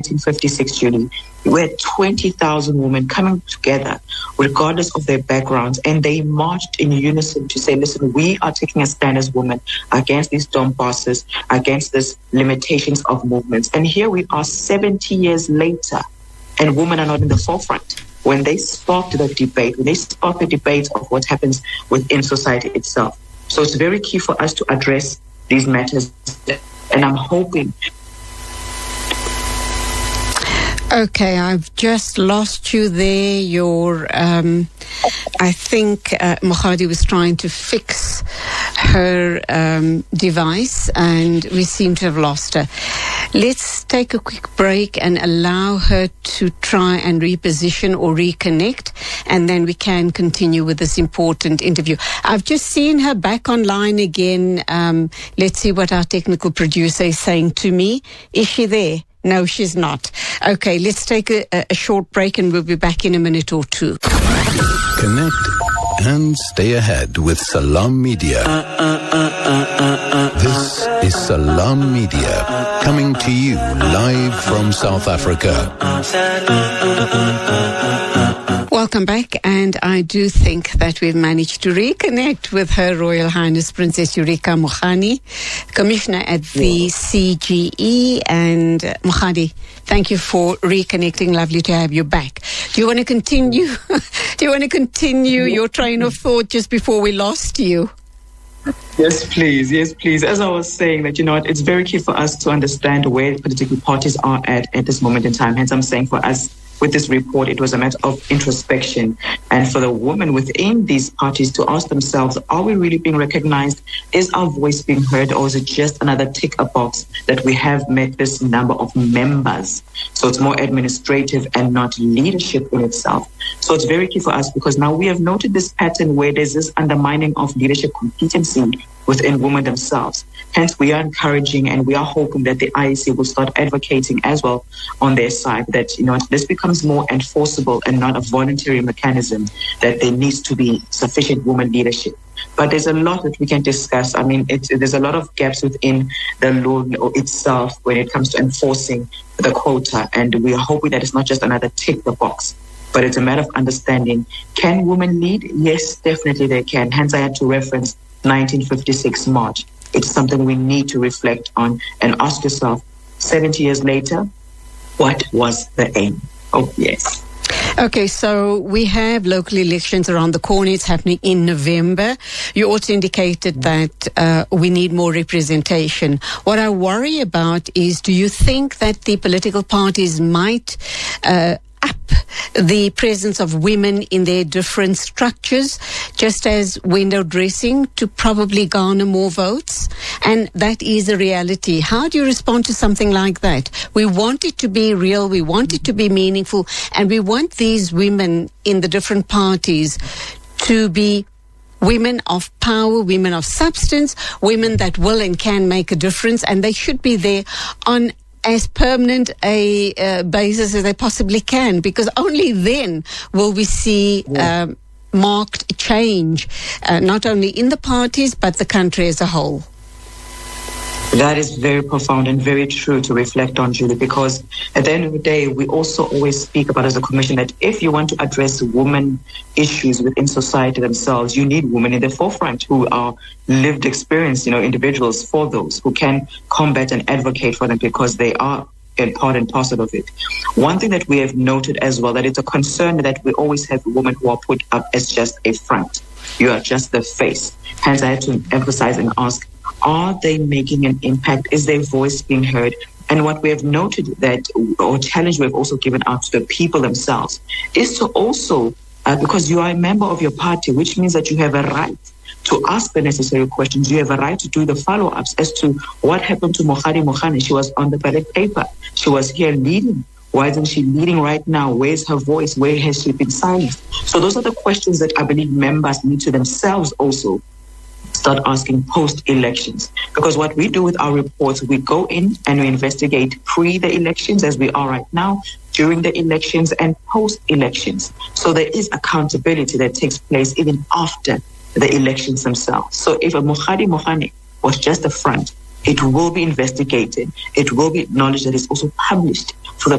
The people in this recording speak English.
1956, Julie, we had 20,000 women coming together, regardless of their backgrounds, and they marched in unison to say, listen, we are taking a stand as women against these dumb bosses, against these limitations of movements. And here we are 70 years later, and women are not in the forefront. When they sparked the debate, when they sparked the debate of what happens within society itself. So it's very key for us to address these matters, and I'm hoping. Okay, I've just lost you there. I think Mokgadi was trying to fix her device, and we seem to have lost her. Let's take a quick break and allow her to try and reposition or reconnect, and then we can continue with this important interview. I've just seen her back online again. Let's see what our technical producer is saying to me. Is she there? No, she's not. Okay, let's take a short break and we'll be back in a minute or two. Connect and stay ahead with Salam Media. This is Salam Media, coming to you live from South Africa. Welcome back, and I do think that we've managed to reconnect with Her Royal Highness Princess Eureka Mogani, Commissioner at the CGE. And Mokgadi, thank you for reconnecting. Lovely to have you back. Do you want to continue? Do you want to continue your train of thought just before we lost you? Yes, please. Yes, please. As I was saying, that, it's very key for us to understand where political parties are at this moment in time. Hence, I'm saying for us, with this report, it was a matter of introspection. And for the women within these parties to ask themselves, are we really being recognized? Is our voice being heard? Or is it just another tick a box that we have met this number of members? So it's more administrative and not leadership in itself. So it's very key for us, because now we have noted this pattern where there's this undermining of leadership competency within women themselves. Hence, we are encouraging and we are hoping that the IEC will start advocating as well on their side that, this becomes more enforceable and not a voluntary mechanism, that there needs to be sufficient women leadership. But there's a lot that we can discuss. I mean, there's a lot of gaps within the law itself when it comes to enforcing the quota. And we are hoping that it's not just another tick the box, but it's a matter of understanding. Can women lead? Yes, definitely they can. Hence, I had to reference 1956 March. It's something we need to reflect on and ask yourself, 70 years later, what was the aim? Oh, yes. Okay, so we have local elections around the corner. It's happening in November. You also indicated that we need more representation. What I worry about is, do you think that the political parties might up the presence of women in their different structures, just as window dressing, to probably garner more votes? And that is a reality. How do you respond to something like that? We want it to be real, we want it to be meaningful, and we want these women in the different parties to be women of power, women of substance, women that will and can make a difference, and they should be there on as permanent a basis as they possibly can, because only then will we see marked change, not only in the parties but the country as a whole. That is very profound and very true to reflect on, Julie, because at the end of the day, we also always speak about as a commission that if you want to address women issues within society themselves, you need women in the forefront who are lived experience, individuals for those who can combat and advocate for them, because they are a part and parcel of it. One thing that we have noted as well, that it's a concern that we always have women who are put up as just a front. You are just the face. Hence, I have to emphasize and ask, are they making an impact? Is their voice being heard? And what we have noted that, or challenge we have also given out to the people themselves, is to also, because you are a member of your party, which means that you have a right to ask the necessary questions. You have a right to do the follow-ups as to what happened to Mokgadi Mogani. She was on the ballot paper. She was here leading. Why isn't she leading right now? Where's her voice? Where has she been silenced? So those are the questions that I believe members need to themselves also start asking post-elections. Because what we do with our reports, we go in and we investigate pre the elections, as we are right now, during the elections and post-elections. So there is accountability that takes place even after the elections themselves. So if a Mokgadi Mogani was just a front, it will be investigated. It will be acknowledged that it's also published